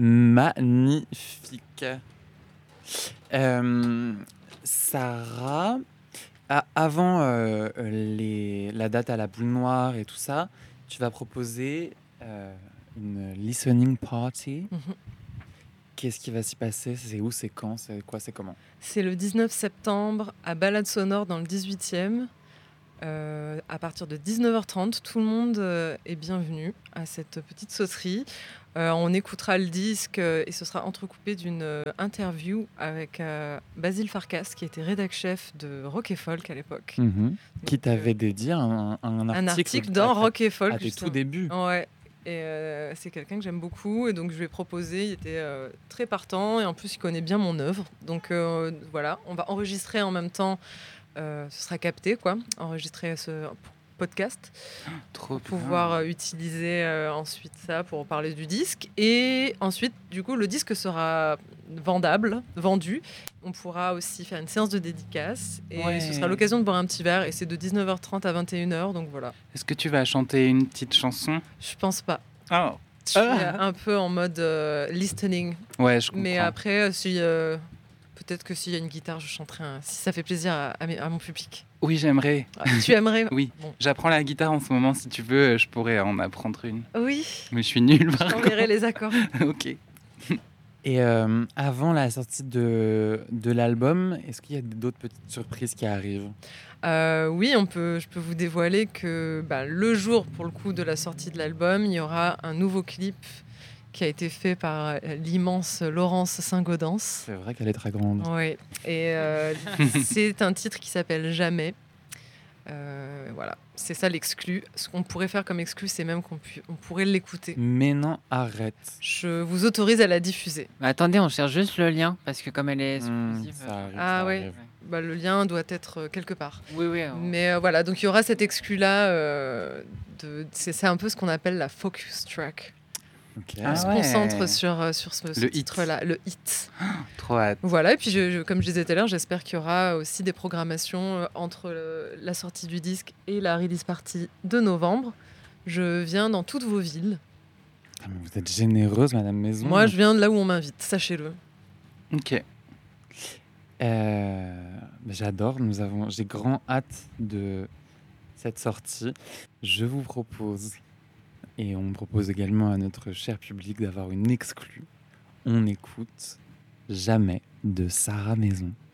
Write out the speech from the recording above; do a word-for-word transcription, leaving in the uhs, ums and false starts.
Magnifique. Euh, Sarah, a- avant euh, les, la date à la boule noire et tout ça, tu vas proposer euh, une listening party. Mhm. Qu'est-ce qui va s'y passer? C'est où? C'est quand? C'est quoi? C'est comment? C'est le dix-neuf septembre à Balade Sonore dans le dix-huitième. Euh, à partir de dix-neuf heures trente, tout le monde euh, est bienvenu à cette petite sauterie. Euh, on écoutera le disque euh, et ce sera entrecoupé d'une euh, interview avec euh, Basile Farkas, qui était rédac-chef de Rock et Folk à l'époque. Mhm. Qui Donc, t'avait euh, dédié un, un article, un article dans à, Rock et à Folk, tes tout justement. débuts. Ouais. Et euh, c'est quelqu'un que j'aime beaucoup, et donc je lui ai proposé. Il était euh, très partant, et en plus il connaît bien mon œuvre. Donc euh, voilà, on va enregistrer en même temps. Euh, ce sera capté, quoi, enregistrer ce podcast Trop pour bien. pouvoir euh, utiliser euh, ensuite ça pour parler du disque. Et ensuite, du coup, le disque sera vendable, vendu. On pourra aussi faire une séance de dédicace, et Ouais. ce sera l'occasion de boire un petit verre. Et c'est de dix-neuf heures trente à vingt et une heures, donc voilà. Est-ce que tu vas chanter une petite chanson? Je pense pas. Oh. Je suis euh, un peu en mode euh, listening. Ouais, je comprends. Mais après, euh, si, euh, peut-être que s'il y a une guitare, je chanterai un, si ça fait plaisir à, à, mes, à mon public. Oui, j'aimerais. Ah, tu aimerais? Oui, Bon. J'apprends la guitare en ce moment. Si tu veux, je pourrais en apprendre une. Oui. Mais je suis nulle par Je contre. t'enverrai les accords. Ok. Et euh, avant la sortie de, de l'album, est-ce qu'il y a d'autres petites surprises qui arrivent? Euh, oui, on peut, je peux vous dévoiler que bah, le jour, pour le coup, de la sortie de l'album, il y aura un nouveau clip qui a été fait par l'immense Laurence Saint-Gaudens. C'est vrai qu'elle est très grande. Oui. Et euh, c'est un titre qui s'appelle Jamais. Euh, voilà, c'est ça l'exclu. Ce qu'on pourrait faire comme exclu, c'est même qu'on pu- on pourrait l'écouter. Mais non, arrête. Je vous autorise à la diffuser. Bah, attendez, on cherche juste le lien parce que comme elle est Mmh, exclusive. ça arrive, Ah ça ouais. arrive. Bah, le lien doit être euh, quelque part. Oui, oui. on- Mais euh, voilà, donc il y aura cet exclu-là. Euh, de- c'est, c'est un peu ce qu'on appelle la focus track. Ok. Ah On se ouais. concentre sur, euh, sur ce, ce Le hit. titre-là, le hit. Trop hâte. Voilà, et puis je, je- comme je disais tout à l'heure, j'espère qu'il y aura aussi des programmations euh, entre le- la sortie du disque et la release party de novembre. Je viens dans toutes vos villes. Ah, mais vous êtes généreuse, Madame Maison. Moi, je viens de là où on m'invite, sachez-le. Ok. Euh, mais j'adore. Nous avons, j'ai grand hâte de cette sortie. Je vous propose, et on propose également à notre cher public d'avoir une exclue. On écoute Jamais de Sarah Maison.